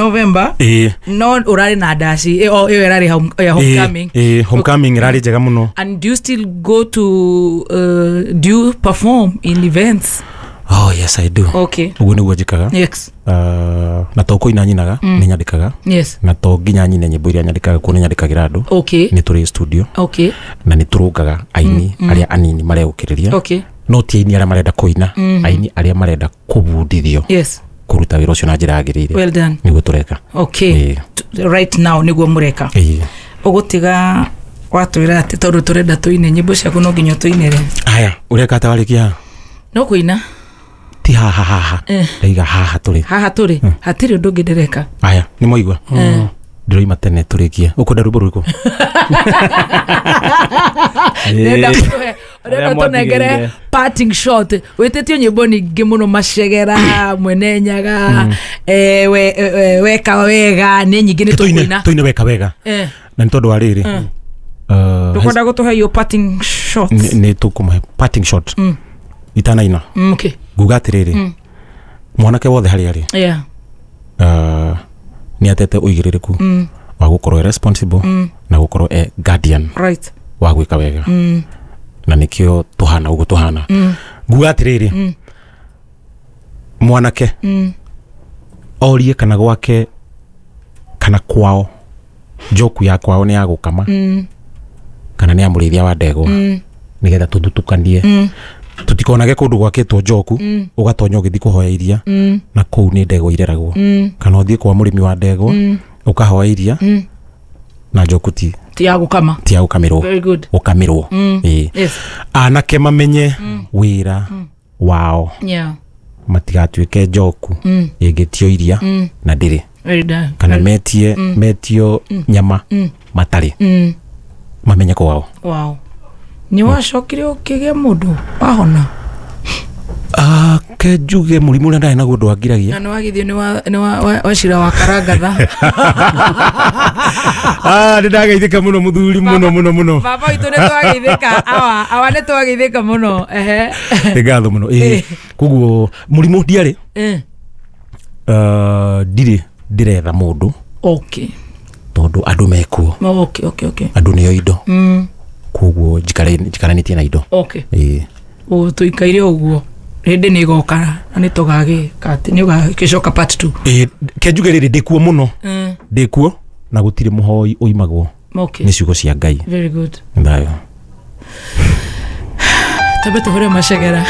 November no urari na dashi irari homecoming homecoming irari jega muno. And do you still go to do you perform in events? Oh yes, I do. Okay. Ugu ni gwajikaga. Yes. Na toko ina nyinaga ni nyandikaga. Yes. Na to ginya nyine nyimbo iria nyandikaga ko ni nyandikagira andu. Okay. Ni turi studio. Okay. Na ni turugaga aini aria anini mare gukiriria. Okay. No ti aini aria marenda kuina, aini aria marenda kubudithio. Yes. Kuruta wira ucio na njira yagirire. Well done. Niguo tureka. Okay. Right now niguo mureka. Ugutiga watwira ati toru turenda tuine nyimbo ciaku no nginya tuinere. Aya, ureka tawarikia. No kuina. Ti ha. Ndaiga haha turi. Haha turi. Hatiri undu ngidereka. Aya, ni moigwa. Ndiroima tene turikia. Ukunda rubo ruko. Nenda tunegere parting shot. Wetetio nyimbo ningi muno macegera mwenenyaga weka wega ni nyingi ni tukuina. Tuine weka wega. Na ntondu wa riri. Tukwenda gutuhe yo parting shot. Ni tukuma parting shot. Itana ina. Okay. Gugatiriri. Mwanake wothe hari ari. Yeah. Ni atete uigiririku wa gukorwo responsible na gukorwo guardian. Right. Wa gwika wega. Na nikio tuhana ugu tuhana. Gugatiriri. Mwanake. Orie kana gwake kana kwao. Joku ya kwao ni ya gukama. Kana ni amurithia wa ndego. Nigetha tuthutukanie. Tutikonage kundu gwakitwo njoku ugatonya ugithi kuhoya iria na kou ni ndego ireragwo kana uthie kwa murimi wa ndego ukahoya iria na njoku ti ya gukamirwo. Very good. Ukamirwo. Yes. Anake mamenye wira wao. Yeah. Matigatuike njoku igitio iria na ndiri. Very done. Kana metio nyama matari. Mamenye ko wao. Wow. Ni wacokire ukigia mundu wahona? Kejuge murimu ndai na gundu angiragia. Na nwagithio ni wacira wa karangatha. Ndagaithika muno muthuri muno. Baba itu ne twageithika awa ne twageithika muno. Ngatho muno. Kuguo murimu ndiari. Ndiretha mundu. Okay. Tondu andu mekuo. Okay. Andu niyo indo. Kuguo jikaranitie na indo. Okay. Tuikaire uguo. Rende ni gokara na ni tugage kati ni ugakicoka part 2. Kejuge riri ndikuo muno. Ndikuo na gutire muhoi uimagwo. Okay. Ni ciugo cia Ngai. Very good. Ndayo. Tabe tuhore macegera.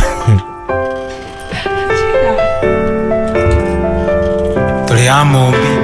Tuli amombi.